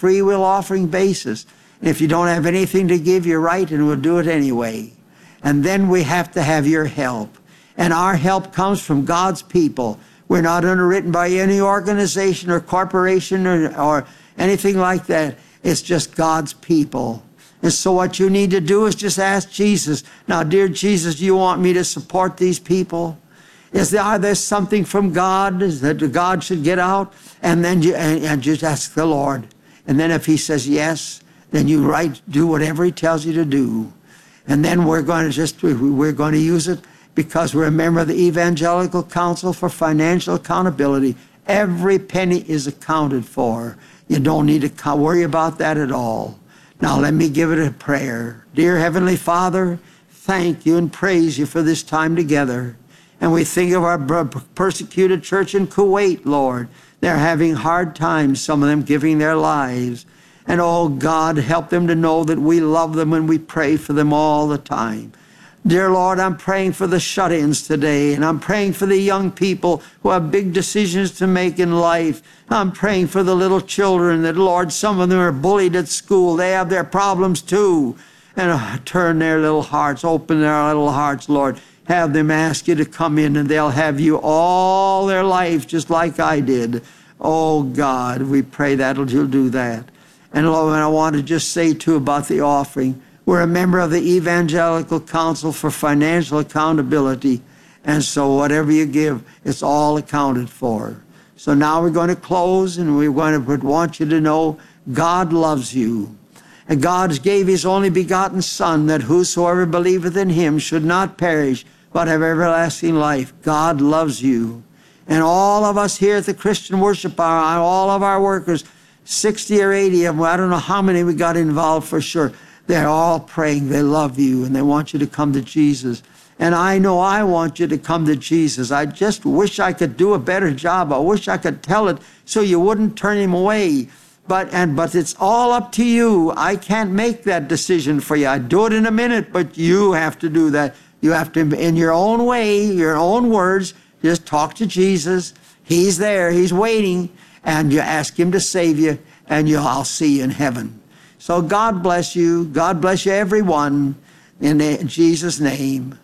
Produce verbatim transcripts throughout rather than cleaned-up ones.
free will offering basis. And if you don't have anything to give, you're right, and we'll do it anyway. And then we have to have your help. And our help comes from God's people. We're not underwritten by any organization or corporation or, or anything like that. It's just God's people. And so what you need to do is just ask Jesus, now, dear Jesus, do you want me to support these people? Is there, are there something from God that God should get out? And then you, and, and just ask the Lord. And then if he says yes, then you write, do whatever he tells you to do. And then we're going to just, we're going to use it because we're a member of the Evangelical Council for Financial Accountability. Every penny is accounted for. You don't need to worry about that at all. Now let me give it a prayer. Dear Heavenly Father, thank you and praise you for this time together. And we think of our persecuted church in Kuwait, Lord. They're having hard times, some of them giving their lives. And oh God, help them to know that we love them and we pray for them all the time. Dear Lord, I'm praying for the shut-ins today, and I'm praying for the young people who have big decisions to make in life. I'm praying for the little children that, Lord, some of them are bullied at school. They have their problems too. And uh, turn their little hearts, open their little hearts, Lord. Have them ask you to come in, and they'll have you all their life, just like I did. Oh God, we pray that you'll do that. And Lord, I want to just say too about the offering. We're a member of the Evangelical Council for Financial Accountability. And so whatever you give, it's all accounted for. So now we're going to close, and we're going to want you to know God loves you. And God gave his only begotten Son, that whosoever believeth in him should not perish, but have everlasting life. God loves you. And all of us here at the Christian Worship Hour, all of our workers, sixty or eighty of them, I don't know how many we got involved for sure. They're all praying. They love you, and they want you to come to Jesus. And I know I want you to come to Jesus. I just wish I could do a better job. I wish I could tell it so you wouldn't turn him away. But and but it's all up to you. I can't make that decision for you. I'd do it in a minute, but you have to do that. You have to, in your own way, your own words, just talk to Jesus. He's there. He's waiting. And you ask him to save you, and you, I'll see you in heaven. So God bless you. God bless you, everyone, in Jesus' name.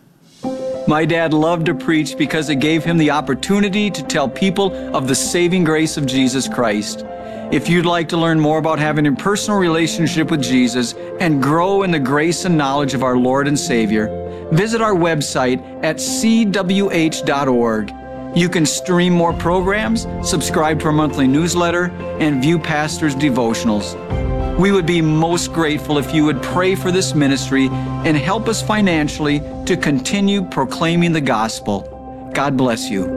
My dad loved to preach because it gave him the opportunity to tell people of the saving grace of Jesus Christ. If you'd like to learn more about having a personal relationship with Jesus and grow in the grace and knowledge of our Lord and Savior, visit our website at c w h dot org. You can stream more programs, subscribe to our monthly newsletter, and view pastors' devotionals. We would be most grateful if you would pray for this ministry and help us financially to continue proclaiming the gospel. God bless you.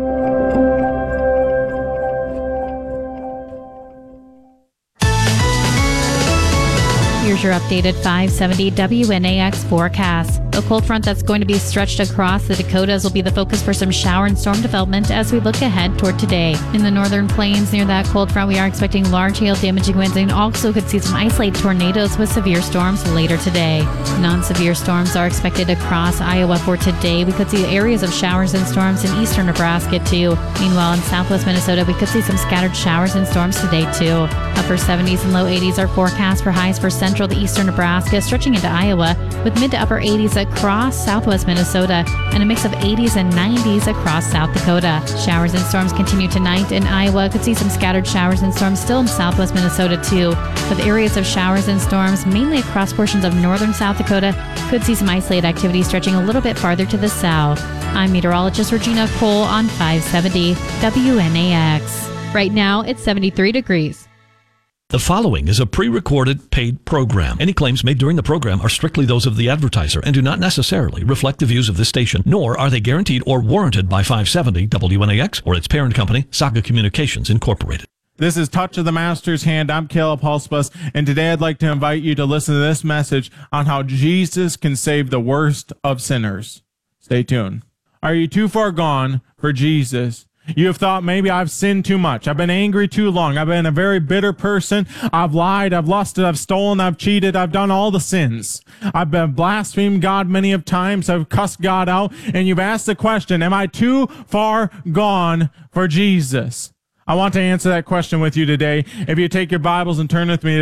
Here's your updated five seventy W N A X forecast. A cold front that's going to be stretched across the Dakotas will be the focus for some shower and storm development as we look ahead toward today. In the northern plains near that cold front, we are expecting large hail damaging winds and also could see some isolated tornadoes with severe storms later today. Non-severe storms are expected across Iowa for today. We could see areas of showers and storms in eastern Nebraska too. Meanwhile, in southwest Minnesota, we could see some scattered showers and storms today too. Upper seventies and low eighties are forecast for highs for central to eastern Nebraska, stretching into Iowa, with mid to upper eighties across southwest Minnesota and a mix of eighties and nineties across South Dakota. Showers and storms continue tonight in Iowa. Could see some scattered showers and storms still in southwest Minnesota too, with areas of showers and storms mainly across portions of northern South Dakota. Could see some isolated activity stretching a little bit farther to the south. I'm meteorologist Regina Cole on five seventy W N A X. Right now, it's seventy-three degrees. The following is a pre-recorded paid program. Any claims made during the program are strictly those of the advertiser and do not necessarily reflect the views of this station, nor are they guaranteed or warranted by five seventy W N A X or its parent company, Saga Communications Incorporated. This is Touch of the Master's Hand. I'm Caleb Hulsbus, and today I'd like to invite you to listen to this message on how Jesus can save the worst of sinners. Stay tuned. Are you too far gone for Jesus? You have thought, maybe I've sinned too much. I've been angry too long. I've been a very bitter person. I've lied. I've lusted. I've stolen. I've cheated. I've done all the sins. I've been blasphemed God many of times. I've cussed God out. And you've asked the question, am I too far gone for Jesus? I want to answer that question with you today. If you take your Bibles and turn with me